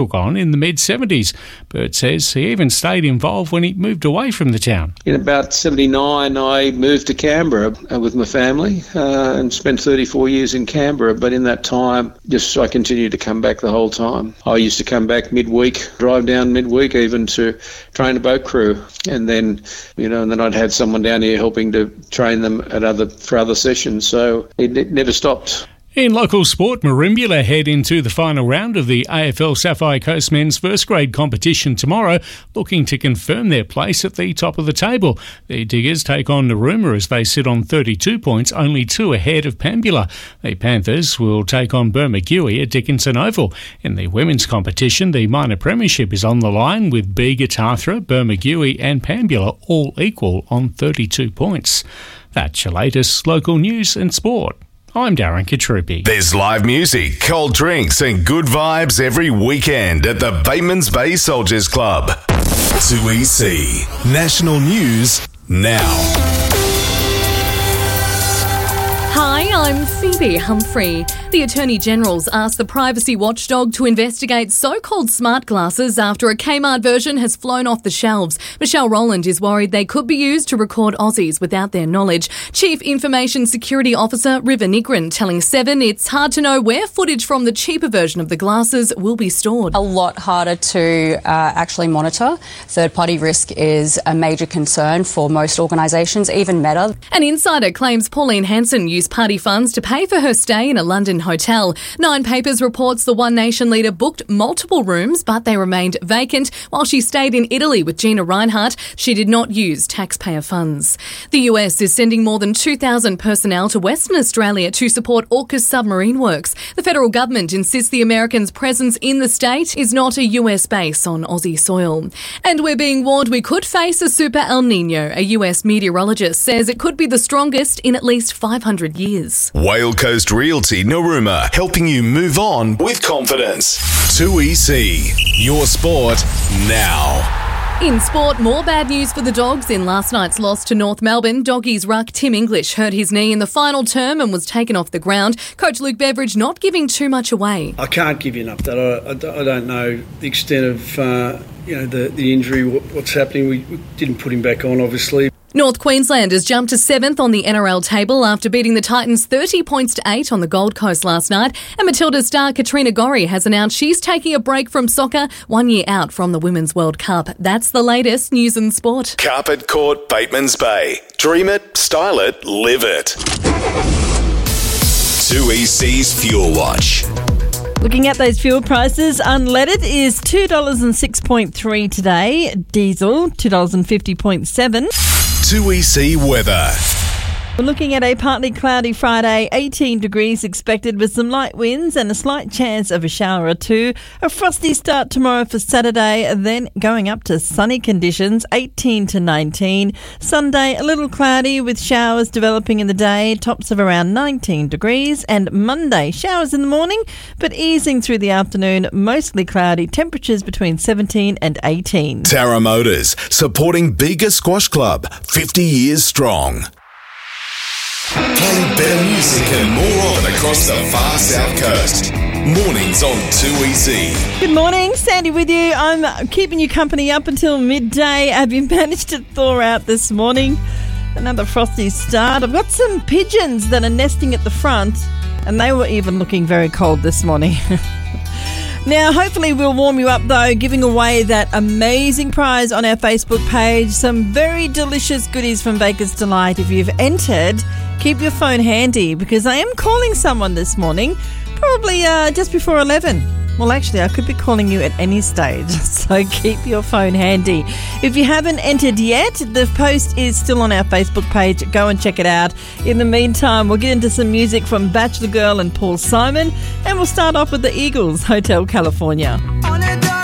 took on in the mid-70s. Bert says he even stayed involved when he moved away from the town. In about 79, I moved to Canberra with my family and spent 34 years in Canberra. But in that time, I continued to come back the whole time. I used to come back midweek, drive down midweek even to train a boat crew. And then, and then I'd have someone down here helping to train them for other sessions. So it never stopped. In local sport, Merimbula head into the final round of the AFL Sapphire Coast men's first grade competition tomorrow, looking to confirm their place at the top of the table. The Diggers take on Narooma as they sit on 32 points, only 2 ahead of Pambula. The Panthers will take on Bermagui at Dickinson Oval. In the women's competition, the minor premiership is on the line with Bega Tathra, Bermagui and Pambula all equal on 32 points. That's your latest local news and sport. I'm Darren Katrupi. There's live music, cold drinks and good vibes every weekend at the Batemans Bay Soldiers Club. 2EC. National News now. Hi, I'm Phoebe Humphrey. The Attorney-General's asked the privacy watchdog to investigate so-called smart glasses after a Kmart version has flown off the shelves. Michelle Rowland is worried they could be used to record Aussies without their knowledge. Chief Information Security Officer River Nigran telling Seven it's hard to know where footage from the cheaper version of the glasses will be stored. A lot harder to actually monitor. Third-party risk is a major concern for most organisations, even Meta. An insider claims Pauline Hanson used party funds to pay for her stay in a London hotel. Nine Papers reports the One Nation leader booked multiple rooms, but they remained vacant while she stayed in Italy with Gina Reinhardt. She did not use taxpayer funds. The US is sending more than 2,000 personnel to Western Australia to support AUKUS submarine works. The federal government insists the Americans' presence in the state is not a US base on Aussie soil. And we're being warned we could face a super El Nino. A US meteorologist says it could be the strongest in at least 500 years. Whale Coast Realty Narooma, helping you move on with confidence. 2EC. Your sport now. In sport, more bad news for the Dogs in last night's loss to North Melbourne. Doggies ruck Tim English hurt his knee in the final term and was taken off the ground. Coach Luke Beveridge not giving too much away. I can't give you an update. I don't know the extent of the injury, what's happening. We didn't put him back on, obviously. North Queensland has jumped to 7th on the NRL table after beating the Titans 30 points to 8 on the Gold Coast last night. And Matilda star Katrina Gorry has announced she's taking a break from soccer 1 year out from the Women's World Cup. That's the latest news and sport. Carpet Court, Batemans Bay. Dream it, style it, live it. 2EC's Fuel Watch. Looking at those fuel prices, unleaded is $2.06.3 today. Diesel, $2.50.7. 2EC weather. We're looking at a partly cloudy Friday, 18 degrees expected with some light winds and a slight chance of a shower or two. A frosty start tomorrow for Saturday, then going up to sunny conditions, 18 to 19. Sunday, a little cloudy with showers developing in the day, tops of around 19 degrees. And Monday, showers in the morning, but easing through the afternoon, mostly cloudy, temperatures between 17 and 18. Tara Motors, supporting Bega Squash Club, 50 years strong. Playing better music and more of it across the far south coast. Mornings on 2EC. Good morning, Sandy with you. I'm keeping you company up until midday. Have you managed to thaw out this morning? Another frosty start. I've got some pigeons that are nesting at the front, and they were even looking very cold this morning. Now, hopefully we'll warm you up, though, giving away that amazing prize on our Facebook page. Some very delicious goodies from Baker's Delight. If you've entered, keep your phone handy because I am calling someone this morning, probably just before 11. Well, actually, I could be calling you at any stage, so keep your phone handy. If you haven't entered yet, the post is still on our Facebook page. Go and check it out. In the meantime, we'll get into some music from Bachelor Girl and Paul Simon, and we'll start off with the Eagles, Hotel California.